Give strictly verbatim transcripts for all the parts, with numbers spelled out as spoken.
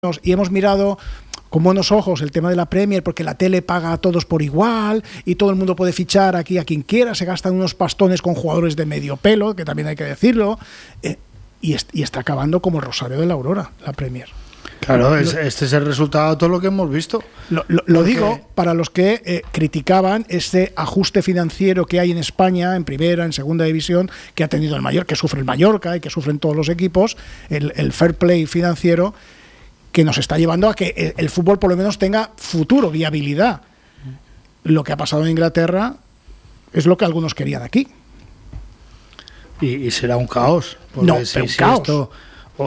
y hemos mirado con buenos ojos el tema de la Premier porque la tele paga a todos por igual y todo el mundo puede fichar aquí a quien quiera, se gastan unos pastones con jugadores de medio pelo, que también hay que decirlo, eh, y, est- y está acabando como el Rosario de la Aurora, la Premier. Claro, es, este es el resultado de todo lo que hemos visto. Lo, lo, lo digo para los que eh, criticaban este ajuste financiero que hay en España, en primera, en segunda división, que ha tenido el Mallorca, que sufre el Mallorca y que sufren todos los equipos, el, el fair play financiero, que nos está llevando a que el, el fútbol por lo menos tenga futuro, viabilidad. Lo que ha pasado en Inglaterra es lo que algunos querían aquí. Y, y será un caos. No, si, pero un si caos. Esto, oh,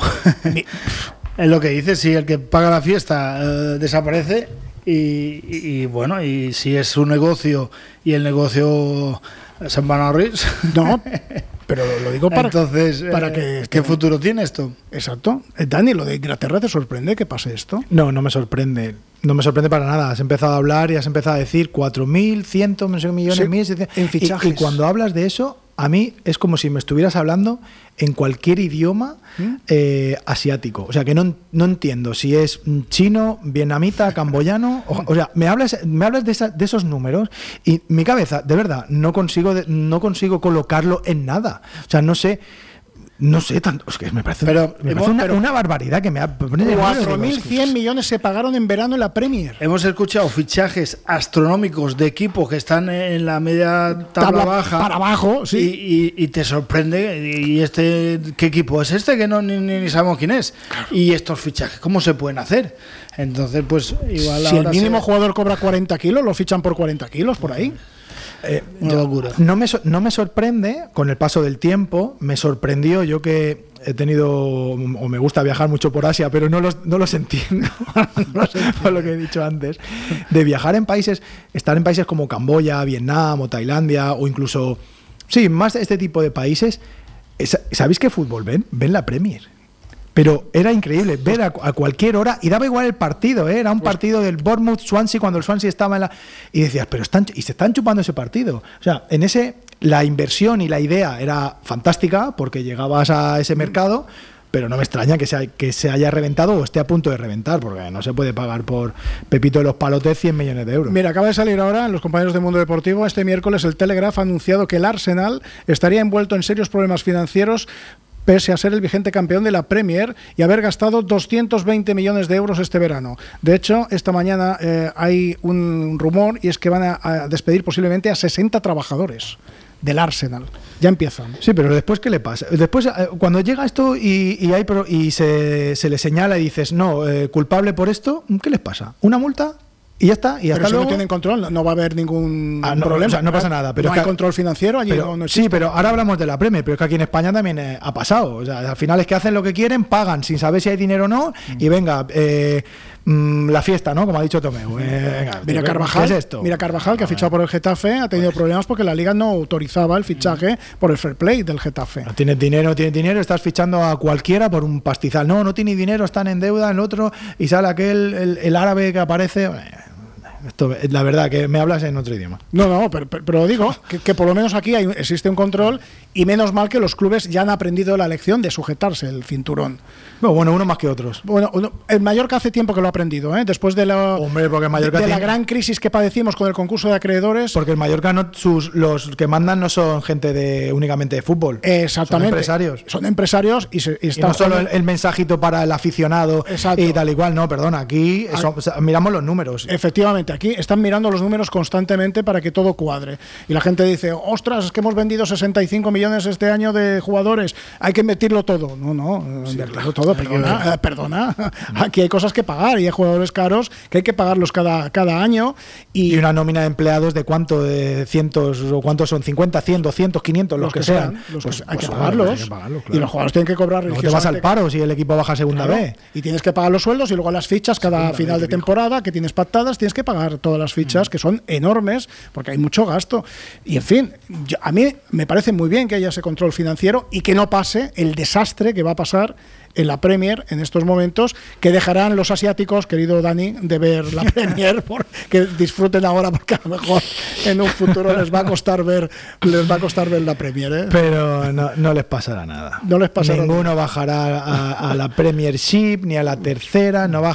es lo que dice, si el que paga la fiesta eh, desaparece y, y, y bueno, y si es un negocio y el negocio se van a ahorrar. No, pero lo digo para, Entonces, para eh, que... ¿qué futuro tiene esto? Exacto. Eh, Dani, ¿lo de Inglaterra te sorprende que pase esto? No, no me sorprende. No me sorprende para nada. Has empezado a hablar y has empezado a decir cuatro mil cien millones, Sí, mil setecientos. en fichajes. Y, y cuando hablas de eso, a mí es como si me estuvieras hablando en cualquier idioma ¿Mm? eh, asiático. O sea, que no, no entiendo si es chino, vietnamita, camboyano. O, o sea, me hablas, me hablas de, esa, de esos números y mi cabeza, de verdad, no consigo, de, no consigo colocarlo en nada. O sea, no sé. No sé, tanto, es que me parece, Pero me hemos- parece una, pero- una barbaridad que me ha... cuatro mil cien millones se pagaron en verano en la Premier. Hemos escuchado fichajes astronómicos de equipos que están en la media tabla, Tabla baja para abajo, sí. y, y- y te sorprende. ¿Y este qué equipo es este? Que no ni, ni- ni sabemos quién es. Y estos fichajes, ¿cómo se pueden hacer? Entonces, pues igual Si el ahora mínimo se- jugador cobra cuarenta kilos, lo fichan por cuarenta kilos por ahí. Eh, Una yo- locura. No me, so- no me sorprende, con el paso del tiempo, me sorprendió, yo que he tenido, o me gusta viajar mucho por Asia, pero no los, no los entiendo, no los entiendo lo que he dicho antes, de viajar en países, estar en países como Camboya, Vietnam o Tailandia, o incluso, sí, más de este tipo de países. Es- ¿Sabéis qué fútbol ven? Ven la Premier. Pero era increíble ver a, a cualquier hora, y daba igual el partido, ¿eh? Era un partido del Bournemouth-Swansea cuando el Swansea estaba en la... Y decías, pero están, y se están chupando ese partido. O sea, en ese, la inversión y la idea era fantástica porque llegabas a ese mercado, pero no me extraña que se, que se haya reventado o esté a punto de reventar, porque no se puede pagar por Pepito de los Palotes cien millones de euros. Mira, acaba de salir ahora en los compañeros de Mundo Deportivo, este miércoles el Telegraph ha anunciado que el Arsenal estaría envuelto en serios problemas financieros pese a ser el vigente campeón de la Premier y haber gastado doscientos veinte millones de euros este verano. De hecho, esta mañana eh, hay un rumor y es que van a, a despedir posiblemente a sesenta trabajadores del Arsenal. Ya empiezan. Sí, pero después, ¿qué le pasa? Después, eh, cuando llega esto y, y, hay, pro- y se, se le señala y dices, no, eh, culpable por esto, ¿qué les pasa? ¿Una multa? Y ya está, y Pero hasta si luego. no tienen control, no, no va a haber ningún Ah, no, problema. o sea, no pasa nada, pero no es hay que- control financiero allí. Pero- no, no sí, existe. pero ahora hablamos de la Premier, pero es que aquí en España también eh, ha pasado. O sea, al final es que hacen lo que quieren, pagan sin saber si hay dinero o no, y venga, eh, mm, la fiesta, ¿no? Como ha dicho Tomeu. Eh, venga, Mira ¿qué- Carvajal, ¿qué es esto? mira Carvajal, que ha fichado por el Getafe, ha tenido problemas porque la Liga no autorizaba el fichaje por el fair play del Getafe. No tienes dinero, no tienes dinero, estás fichando a cualquiera por un pastizal. No, no tiene dinero, están en deuda, el otro, y sale aquel, el, el árabe que aparece. Esto, la verdad, que me hablas en otro idioma. No, no, pero, pero, pero digo que, que por lo menos aquí hay, existe un control y menos mal que los clubes ya han aprendido la lección de sujetarse el cinturón. Bueno, bueno, uno más que otros. Bueno, uno- el Mallorca hace tiempo que lo ha aprendido, ¿eh? Después de la, Hombre, porque el Mallorca de la tiene- gran crisis que padecimos con el concurso de acreedores. Porque el Mallorca, no, sus, los que mandan no son gente de únicamente de fútbol. Exactamente. Son empresarios. Son empresarios y, se, y Y están no solo el, jugando- el mensajito para el aficionado Exacto. y tal igual, no, perdona, aquí Ah. son- o sea, miramos los números. Efectivamente, aquí están mirando los números constantemente para que todo cuadre. Y la gente dice, ostras, es que hemos vendido sesenta y cinco millones este año de jugadores, hay que invertirlo todo. No, no, invertirlo todo, perdona, eh, perdona. Aquí hay cosas que pagar y hay jugadores caros que hay que pagarlos cada, cada año. Y, Y una nómina de empleados de cuánto, de cientos, o cuántos son, cincuenta, cien, doscientos, quinientos, los, que, sean. los Pues- que- hay pues que hay pagarlos. que pagarlos, Y claro. los jugadores tienen que cobrar Luego te vas al religiosamente. paro si el equipo baja a segunda Claro, B. y tienes que pagar los sueldos y luego las fichas cada final de temporada que tienes pactadas, tienes que pagar todas las fichas que son enormes porque hay mucho gasto. Y en fin, yo- a mí me parece muy bien que haya ese control financiero y que no pase el desastre que va a pasar en la Premier en estos momentos, que dejarán los asiáticos, querido Dani, de ver la Premier, por, que disfruten ahora, porque a lo mejor en un futuro les va a costar ver, les va a costar ver la Premier, ¿eh? Pero no, no les pasará nada. No les pasará Ninguno nada. bajará a, a la Premiership ni a la tercera, no